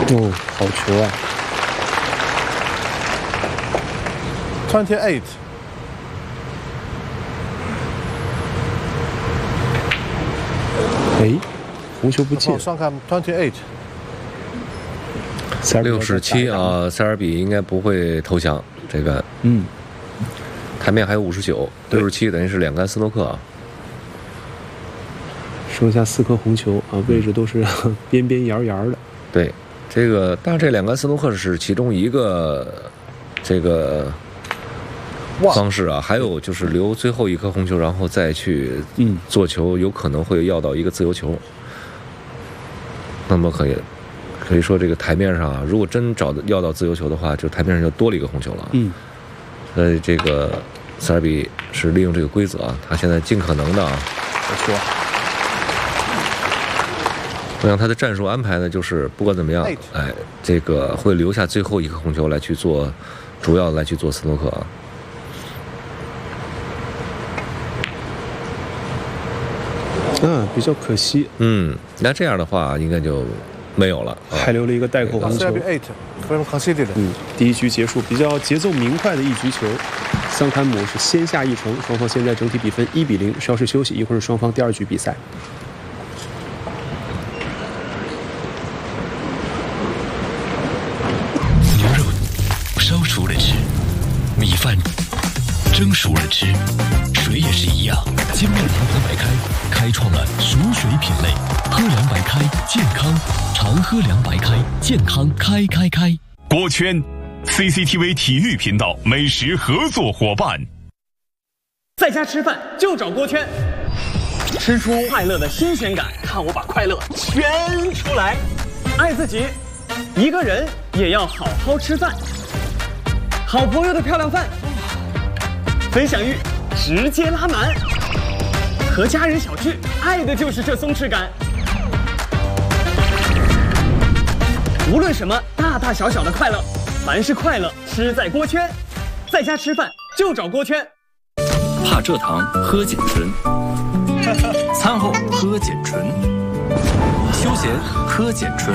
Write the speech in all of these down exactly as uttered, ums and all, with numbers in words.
哦，好球啊 ！Twenty-eight。 哎，红球不进。 上看 Twenty-eight。 六十七啊，塞尔比应该不会投降这杆。 嗯。 台面还有五十九，六十七等于是两杆斯诺克啊。 剩下四颗红球啊，位置都是边边沿沿的。 对，这个当然这两杆斯诺克是其中一个这个方式啊，还有就是留最后一颗红球，然后再去嗯做球，有可能会要到一个自由球。那么可以可以说这个台面上啊，如果真找要到自由球的话，就台面上就多了一个红球了。 嗯， 所以这个塞尔比是利用这个规则啊，他现在尽可能的啊， 没错。 我想他的战术安排呢，就是不管怎么样，哎，这个会留下最后一颗红球来去做，主要来去做斯诺克啊。 嗯，比较可惜。 嗯，那这样的话应该就没有了，啊、 还留了一个带扣红球。嗯，第一局结束，比较节奏明快的一局球。桑坎姆是先下一城，双方现在整体比分一比零。稍事休息，一会儿是双方第二局比赛。 烧熟了吃，米饭蒸熟了吃，水也是一样。精酿银河白开开创了熟水品类，喝凉白开健康，常喝凉白开健康开开开。 锅圈 C C T V 体育频道美食合作伙伴。 在家吃饭就找锅圈，吃出快乐的新鲜感，看我把快乐圈出来。爱自己，一个人也要好好吃饭。好朋友的漂亮饭，分享欲直接拉满，和家人小聚，爱的就是这松弛感。无论什么大大小小的快乐，凡是快乐吃在锅圈，在家吃饭就找锅圈。 怕蔗糖喝碱醇，餐后喝碱醇，休闲喝碱醇。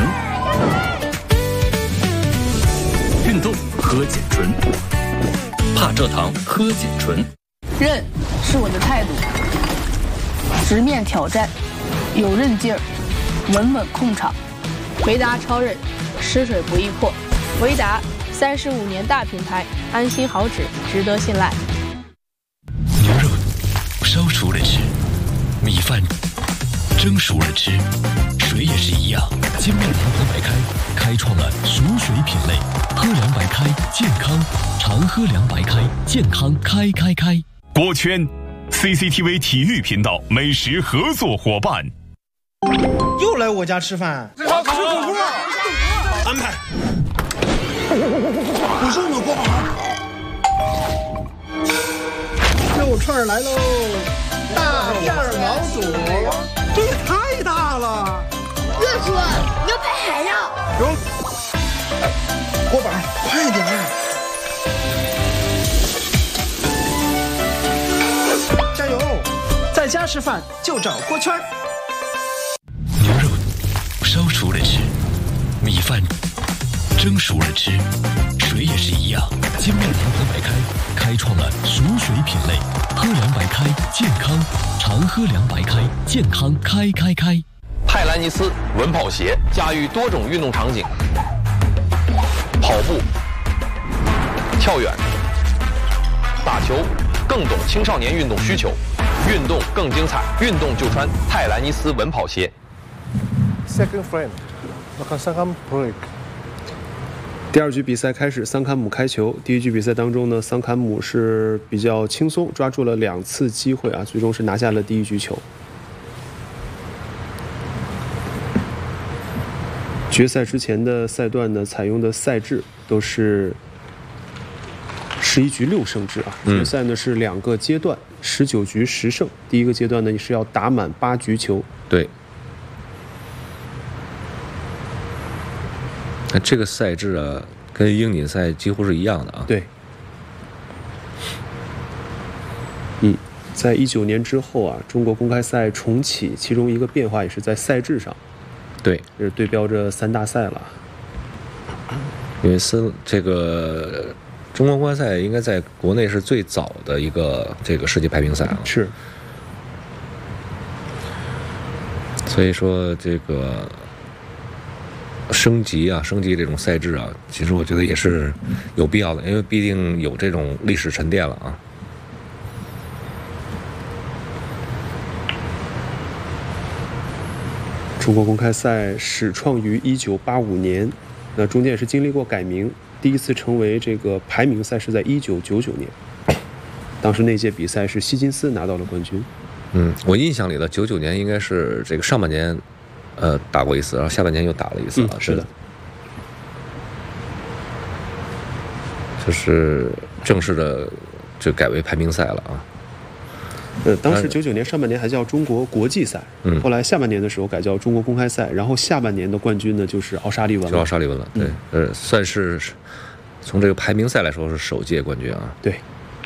运动喝碱醇，怕蔗糖喝碱醇。 韧是我的态度，直面挑战，有韧劲儿，稳稳控场。维达超韧，吃水不易破。维达三十五年大品牌，安心好脂，值得信赖。 牛肉烧熟了吃，米饭蒸熟了吃，水也是一样。精酿银河白开开创了熟水品类，喝凉白开健康，常喝凉白开健康开开开。 锅圈 C C T V 体育频道美食合作伙伴。 又来我家吃饭， 吃火锅， 安排。不是我锅巴，肉串来喽！大片毛肚，这也太大了。 热叔，牛排海料。 有。锅巴，快点！加油！在家吃饭就找锅圈。 牛肉烧熟了吃，米饭蒸熟了吃，水也是一样。精酿银河白开开创了熟水品类，喝凉白开健康，常喝凉白开健康开开开。 泰兰尼斯稳跑鞋驾驭多种运动场景，跑步、跳远、打球，更懂青少年运动需求，运动更精彩，运动就穿泰兰尼斯稳跑鞋。 Second frame， 我看三坎 break。 第二局比赛开始，桑坎姆开球。第一局比赛当中呢，桑坎姆是比较轻松，抓住了两次机会啊，最终是拿下了第一局球。决赛之前的赛段呢，采用的赛制都是十一局六胜制啊。决赛呢是两个阶段，十九局十胜。第一个阶段呢是要打满八局球。 对。那这个赛制啊，跟英锦赛几乎是一样的啊。 对。嗯，在一九年之后啊，中国公开赛重启，其中一个变化也是在赛制上。 对， 是对标着三大赛了。 因为斯这个中国公开赛应该在国内是最早的一个这个世界排名赛啊， 是。 所以说这个升级啊，升级这种赛制啊，其实我觉得也是有必要的，因为毕竟有这种历史沉淀了啊。 中国公开赛始创于一九八五年，那中间也是经历过改名，第一次成为这个排名赛是在一九九九年，当时那届比赛是希金斯拿到了冠军。 嗯，我印象里的九九年应该是这个上半年，呃，打过一次，然后下半年又打了一次啊、 嗯。是的， 就是正式的就改为排名赛了啊。 呃，当时九九年上半年还叫中国国际赛， 嗯， 后来下半年的时候改叫中国公开赛，然后下半年的冠军呢就是奥沙利文了。 就奥沙利文了，对，嗯、呃，算是从这个排名赛来说是首届冠军啊。 对。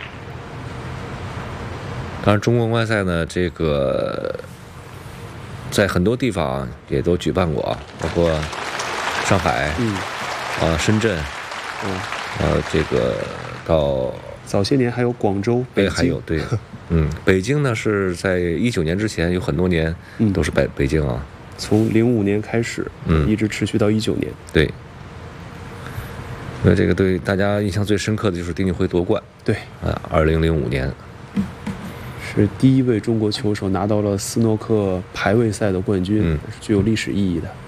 当然，中国公开赛呢，这个在很多地方也都举办过啊，包括上海， 嗯， 啊，深圳， 嗯， 啊，这个到早些年还有广州、北京， 还有对，嗯，北京呢是在一九年之前有很多年都是北北京啊， 从零五年开始， 嗯， 一直持续到一九年， 对。那这个对大家印象最深刻的就是丁俊晖夺冠， 对， 啊，二零零五年。 是第一位中国球手拿到了斯诺克排位赛的冠军， 嗯， 是具有历史意义的。